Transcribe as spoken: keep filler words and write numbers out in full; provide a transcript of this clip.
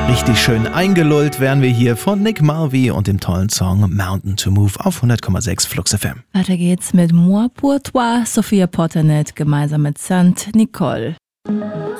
Richtig schön eingelullt werden wir hier von Nick Mulvey und dem tollen Song Mountain to Move auf hundert Komma sechs Flux F M. Weiter geht's mit Moi pour toi, Sophia Potternet gemeinsam mit Saint Nicole.